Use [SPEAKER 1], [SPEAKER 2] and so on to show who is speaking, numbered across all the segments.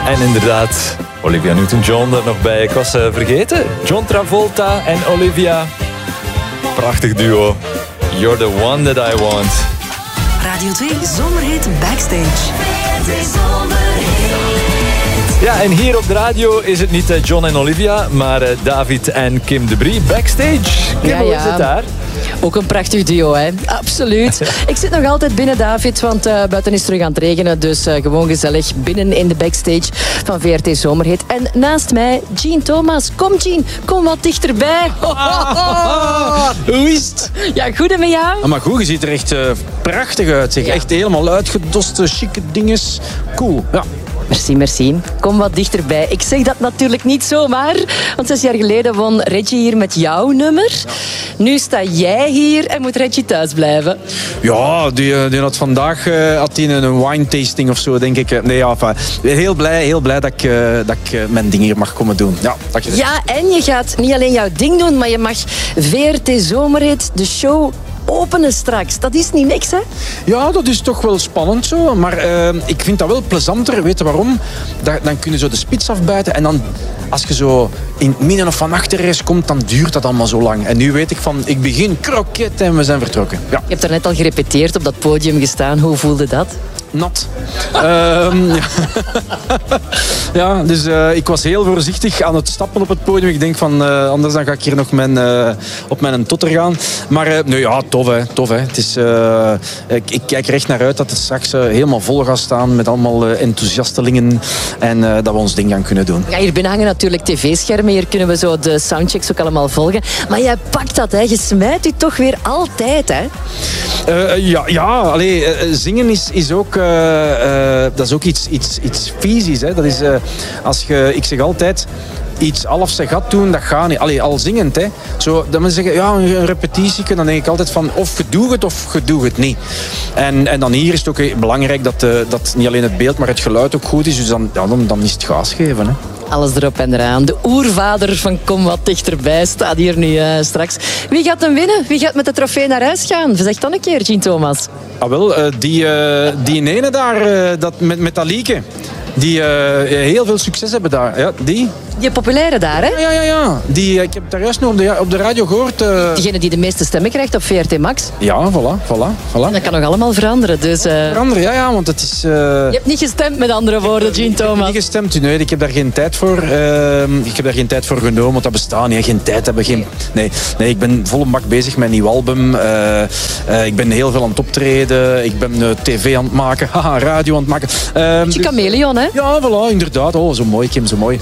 [SPEAKER 1] En inderdaad, Olivia Newton-John er nog bij. Ik was vergeten. John Travolta en Olivia. Prachtig duo. You're the one that I want.
[SPEAKER 2] Radio 2 Zomerhit Backstage.
[SPEAKER 1] Ja, en hier op de radio is het niet John en Olivia, maar David en Kim de Brie. Backstage. Kim, hoe is het daar?
[SPEAKER 3] Ook een prachtig duo, hè? Absoluut. Ik zit nog altijd binnen, David, want buiten is het terug aan het regenen. Dus gewoon gezellig binnen in de backstage van VRT Zomerhit. En naast mij, Jean Thomas. Kom, Jean, kom wat dichterbij.
[SPEAKER 4] Hoe is het?
[SPEAKER 3] Ja, goed en met jou?
[SPEAKER 4] Maar goed, je ziet er echt prachtig uit. Zeg. Ja. Echt helemaal uitgedoste, chique dinges. Cool, ja.
[SPEAKER 3] Merci, merci. Kom wat dichterbij. Ik zeg dat natuurlijk niet zomaar, want 6 jaar geleden won Reggie hier met jouw nummer. Ja. Nu sta jij hier en moet Reggie thuis blijven.
[SPEAKER 4] Ja, die had vandaag een wine tasting of zo, denk ik. Nee, ja, enfin, heel blij dat ik mijn ding hier mag komen doen. Ja,
[SPEAKER 3] ja, en je gaat niet alleen jouw ding doen, maar je mag VRT Zomerhit, de show, openen straks. Dat is niet niks, hè?
[SPEAKER 4] Ja, dat is toch wel spannend zo. Maar ik vind dat wel plezanter. Weet je waarom? Dan kun je zo de spits afbuiten. En dan, als je zo in het midden of van achter komt, dan duurt dat allemaal zo lang. En nu weet ik van, ik begin kroket en we zijn vertrokken. Ja.
[SPEAKER 3] Je hebt er net al gerepeteerd, op dat podium gestaan. Hoe voelde dat?
[SPEAKER 4] Nat. Ja, dus ik was heel voorzichtig aan het stappen op het podium. Ik denk van, anders dan ga ik hier nog op mijn totter gaan. Maar nee, ja, tof hè. Het is, ik kijk er echt naar uit dat het straks helemaal vol gaat staan met allemaal enthousiastelingen en dat we ons ding gaan kunnen doen.
[SPEAKER 3] Ja, hier binnen hangen natuurlijk tv-schermen. Hier kunnen we zo de soundchecks ook allemaal volgen. Maar jij pakt dat, hè. Je smijt u toch weer altijd, hè?
[SPEAKER 4] Zingen is ook... dat is ook iets fysisch. Hè. Dat is, ik zeg altijd, iets half gaat doen, dat gaat niet. Allee, al zingend. Hè. Zo, dat mensen zeggen, ja, een repetitie, dan denk ik altijd van, of je doet het of je doet het niet. En dan hier is het ook belangrijk dat niet alleen het beeld, maar het geluid ook goed is. Dus dan is het gas geven. Hè.
[SPEAKER 3] Alles erop en eraan. De oervader van Kom wat dichterbij staat hier nu straks. Wie gaat hem winnen? Wie gaat met de trofee naar huis gaan? Zeg dan een keer, Jean Thomas.
[SPEAKER 4] Ah, wel, die ene daar, dat met dat lieke. Die heel veel succes hebben daar. Ja, die
[SPEAKER 3] populaire daar, hè?
[SPEAKER 4] Ja. Ik heb daar juist nog op de radio gehoord.
[SPEAKER 3] Diegene die de meeste stemmen krijgt op VRT Max.
[SPEAKER 4] Ja, voilà.
[SPEAKER 3] Dat kan nog allemaal veranderen. Dus,
[SPEAKER 4] veranderen, ja, want het is...
[SPEAKER 3] Je hebt niet gestemd, met andere woorden, Jean Thomas.
[SPEAKER 4] Ik heb niet gestemd, nee, ik heb daar geen tijd voor. Ik heb daar geen tijd voor genomen, want dat bestaat niet. Geen tijd hebben, Nee, ik ben volle bak bezig met een nieuw album. Ik ben heel veel aan het optreden. Ik ben tv aan het maken, radio aan het maken.
[SPEAKER 3] Beetje chameleon, hè?
[SPEAKER 4] Ja, voilà, inderdaad. Oh, zo mooi, Kim, zo mooi.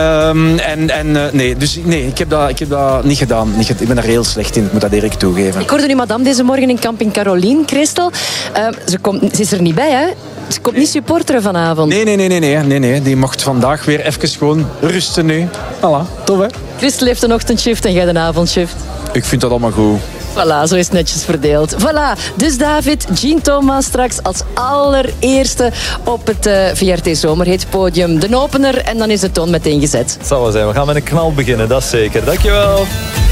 [SPEAKER 4] Ik heb dat niet gedaan. Ik ben daar heel slecht in, ik moet dat eerlijk toegeven.
[SPEAKER 3] Ik hoorde nu madame deze morgen in Camping Caroline, Christel. Ze is er niet bij, hè? Ze komt niet supporteren vanavond.
[SPEAKER 4] Nee. Die mocht vandaag weer even gewoon rusten nu. Voilà, tof hè?
[SPEAKER 3] Christel heeft een ochtendshift en jij een avondshift.
[SPEAKER 4] Ik vind dat allemaal goed.
[SPEAKER 3] Voilà, zo is het netjes verdeeld. Voilà, dus David, Jean Thomas straks als allereerste op het VRT Zomerhit podium. De opener en dan is de toon meteen gezet.
[SPEAKER 1] Het zal wel zijn, we gaan met een knal beginnen, dat is zeker. Dankjewel.